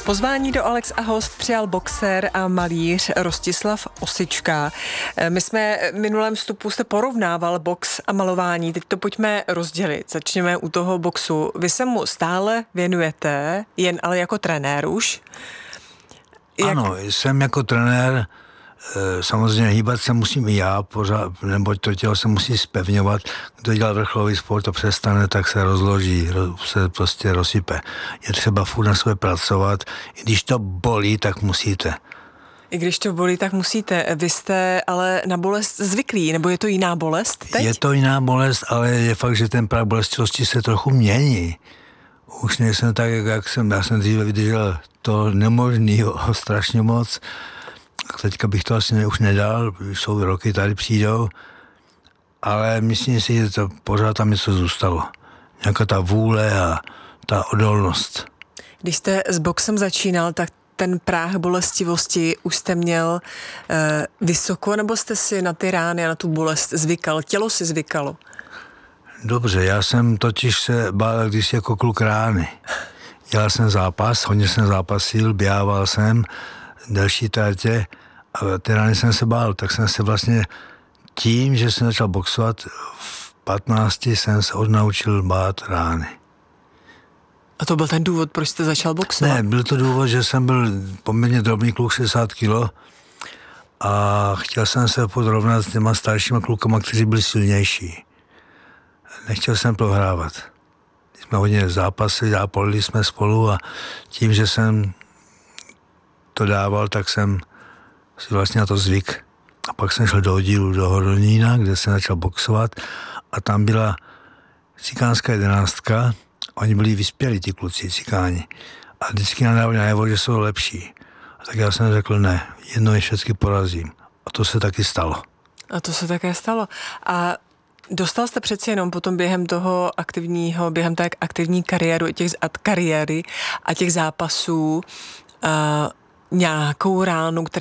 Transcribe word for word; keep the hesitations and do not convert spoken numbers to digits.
Pozvání do Alex a host přijal boxer a malíř Rostislav Osička. My jsme v minulém vstupu jste porovnával box a malování, teď to pojďme rozdělit. Začněme u toho boxu. Vy se mu stále věnujete, jen ale jako trenér už? Jak... Ano, jsem jako trenér, samozřejmě hýbat se musím i já, pořád, neboť to tělo se musí zpevňovat. Kdo dělá vrcholový sport a přestane, tak se rozloží, se prostě rozsype. Je třeba furt na sebe pracovat. I když to bolí, tak musíte. I když to bolí, tak musíte. Vy jste ale na bolest zvyklí, nebo je to jiná bolest teď? Je to jiná bolest, ale je fakt, že ten práh bolestivosti se trochu mění. Už nejsem tak, jak jsem. Já jsem dříve vydržel to nemožného strašně moc. Teďka bych to asi ne, už nedal, jsou roky, tady přijdou, ale myslím si, že to pořád tam něco zůstalo. Nějaká ta vůle a ta odolnost. Když jste s boxem začínal, tak ten práh bolestivosti už jste měl eh, vysoko, nebo jste si na ty rány a na tu bolest zvykal? Tělo si zvykalo? Dobře, já jsem totiž se bál, když jsi jako kluk rány. Dělal jsem zápas, hodně jsem zápasil, běhával jsem, delší tratě, a ty rány jsem se bál, tak jsem se vlastně tím, že jsem začal boxovat, v patnácti jsem se odnaučil bát rány. A to byl ten důvod, proč jste začal boxovat? Ne, byl to důvod, že jsem byl poměrně drobný kluk, šedesát kilo, a chtěl jsem se podrovnat s těma staršíma klukama, kteří byli silnější. Nechtěl jsem prohrávat. Jsme hodně zápasili, zápolili jsme spolu a tím, že jsem to dával, tak jsem si vlastně na to zvyk. A pak jsem šel do oddílu do Horonína, kde jsem začal boxovat a tam byla cikánská jedenáctka. Oni byli vyspělí, ti kluci cikáni. A vždycky nám dávali najevo, že jsou lepší. A tak já jsem řekl, ne, jednou je všechny porazím. A to se taky stalo. A to se také stalo. A dostal jste přeci jenom potom během toho aktivního, během té aktivní kariéry, těch, kariéry a těch zápasů uh, nějakou ránu, která